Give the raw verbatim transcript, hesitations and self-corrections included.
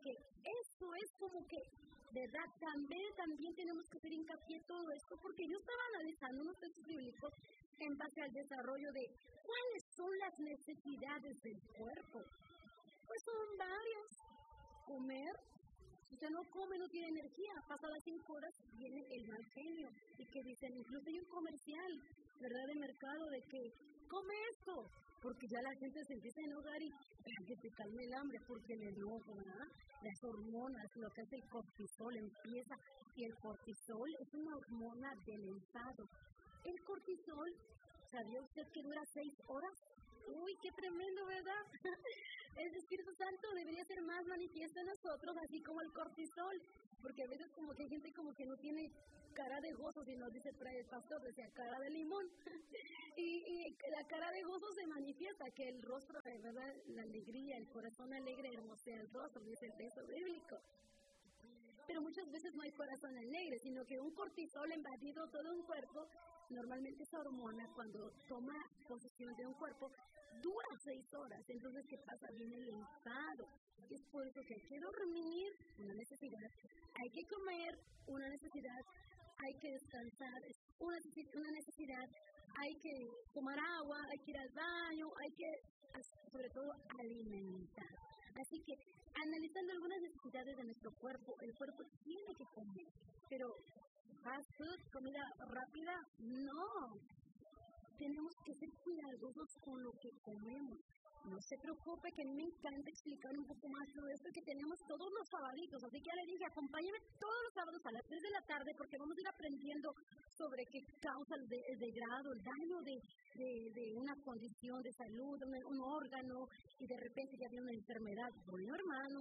que eso es como que, ¿verdad? También, también tenemos que hacer hincapié en todo esto, porque yo estaba analizando unos textos bíblicos en base al desarrollo de cuáles son las necesidades del cuerpo. Pues son varios. Comer, si usted no come, no tiene energía. Pasa las cinco horas, viene el mal genio. Y que dicen, incluso hay un comercial, ¿verdad? De mercado, de que come esto, porque ya la gente se empieza a enojar y para que te calme el hambre, porque el enojo, ¿verdad? Las hormonas, lo que hace el cortisol empieza. Y el cortisol es una hormona del enfado. El cortisol, ¿sabía usted que dura seis horas? Uy, qué tremendo, ¿verdad? El Espíritu Santo debería ser más manifiesto en nosotros, así como el cortisol, porque a veces como que hay gente como que no tiene cara de gozo, sino dice para el pastor, decía cara de limón, y, y la cara de gozo se manifiesta, que el rostro, ¿verdad? La alegría, el corazón alegre hermosea el rostro, dice el texto bíblico. Pero muchas veces no hay corazón alegre, sino que un cortisol invadido todo un cuerpo, normalmente esa hormona cuando toma posesión de un cuerpo, dura seis horas. Entonces, ¿qué pasa? Viene el enfado. Es por eso que hay que dormir, una necesidad, hay que comer, una necesidad, hay que descansar, una, una necesidad, hay que tomar agua, hay que ir al baño, hay que, sobre todo, alimentar. Así que, analizando algunas necesidades de nuestro cuerpo, el cuerpo tiene que comer, pero fast food, comida rápida, no. Tenemos que ser cuidadosos con lo que comemos. No se preocupe, que a mí me encanta explicar un poco más todo esto, que tenemos todos los sabaditos, así que ya le dije, acompáñeme todos los sábados a las tres de la tarde, porque vamos a ir aprendiendo sobre qué causa el, de, el degrado, el daño de, de, de una condición de salud, un, un órgano, y de repente ya viene una enfermedad. Bueno, hermano,